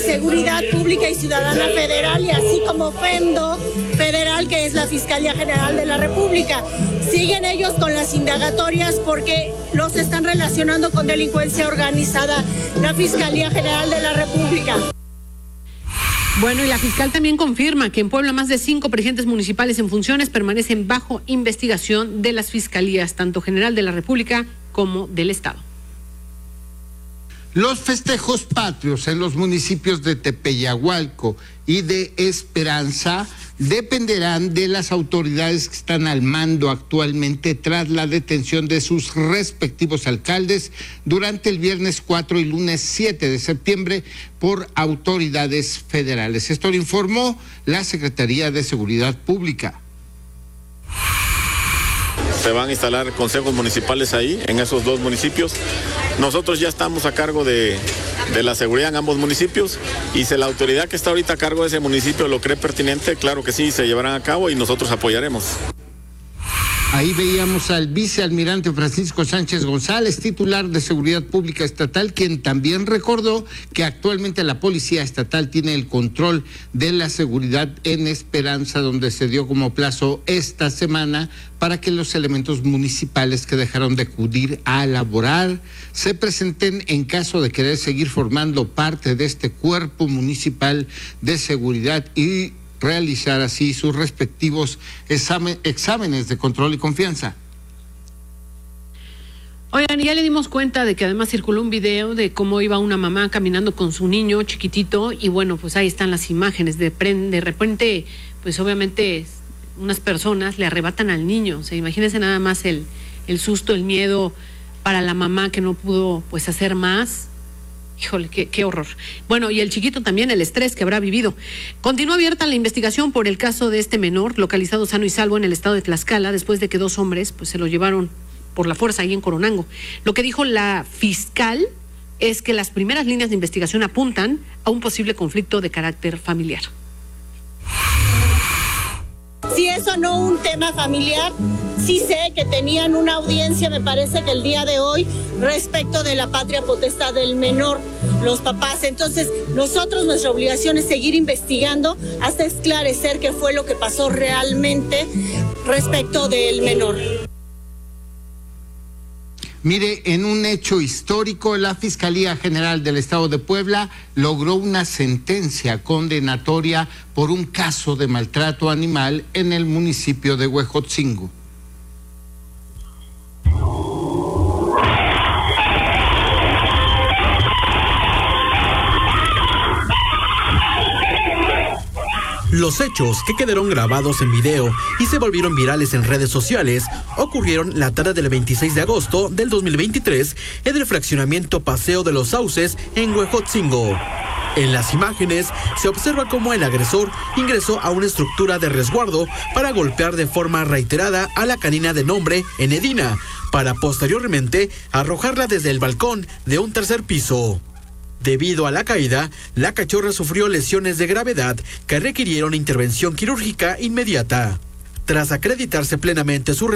Seguridad Pública y Ciudadana Federal, y así como FEMDO Federal, que es la Fiscalía General de la República. Siguen ellos con las indagatorias porque los están relacionando con delincuencia organizada, la Fiscalía General de la República. Bueno, y la fiscal también confirma que en Puebla más de 5 presidentes municipales en funciones permanecen bajo investigación de las fiscalías, tanto general de la República como del Estado. Los festejos patrios en los municipios de Tepeyahualco y de Esperanza dependerán de las autoridades que están al mando actualmente tras la detención de sus respectivos alcaldes durante el viernes 4 y lunes 7 de septiembre por autoridades federales. Esto lo informó la Secretaría de Seguridad Pública. Se van a instalar consejos municipales ahí, en esos 2 municipios. Nosotros ya estamos a cargo de la seguridad en ambos municipios, y si la autoridad que está ahorita a cargo de ese municipio lo cree pertinente, claro que sí, se llevarán a cabo y nosotros apoyaremos. Ahí veíamos al vicealmirante Francisco Sánchez González, titular de Seguridad Pública Estatal, quien también recordó que actualmente la Policía Estatal tiene el control de la seguridad en Esperanza, donde se dio como plazo esta semana para que los elementos municipales que dejaron de acudir a laborar se presenten en caso de querer seguir formando parte de este cuerpo municipal de seguridad y realizar así sus respectivos exámenes de control y confianza. Oigan, ya le dimos cuenta de que además circuló un video de cómo iba una mamá caminando con su niño chiquitito, y bueno, pues ahí están las imágenes. De repente, pues obviamente unas personas le arrebatan al niño. O sea, imagínense nada más el susto, el miedo para la mamá que no pudo pues hacer más. Híjole, qué horror. Bueno, y el chiquito también, el estrés que habrá vivido. Continúa abierta la investigación por el caso de este menor, localizado sano y salvo en el estado de Tlaxcala, después de que 2 hombres pues se lo llevaron por la fuerza ahí en Coronango. Lo que dijo la fiscal es que las primeras líneas de investigación apuntan a un posible conflicto de carácter familiar. Si eso no un tema familiar, sí sé que tenían una audiencia, me parece que el día de hoy, respecto de la patria potestad del menor, los papás. Entonces, nuestra obligación es seguir investigando hasta esclarecer qué fue lo que pasó realmente respecto del menor. Mire, en un hecho histórico, la Fiscalía General del Estado de Puebla logró una sentencia condenatoria por un caso de maltrato animal en el municipio de Huejotzingo. Los hechos, que quedaron grabados en video y se volvieron virales en redes sociales, ocurrieron la tarde del 26 de agosto del 2023 en el fraccionamiento Paseo de los Sauces en Huejotzingo. En las imágenes se observa cómo el agresor ingresó a una estructura de resguardo para golpear de forma reiterada a la canina de nombre Enedina, para posteriormente arrojarla desde el balcón de un 3er piso. Debido a la caída, la cachorra sufrió lesiones de gravedad que requirieron intervención quirúrgica inmediata. Tras acreditarse plenamente su